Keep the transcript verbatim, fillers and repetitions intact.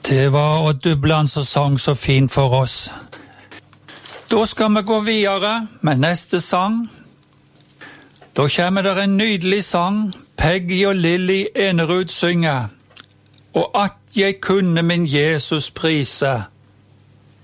Det var Odd Dubland som sang så fint for oss. Da skal vi gå videre med neste sang. Da kommer det en nydelig sang, Peggy og Lilly Enerud synger. Og at jeg kunne min Jesus prise.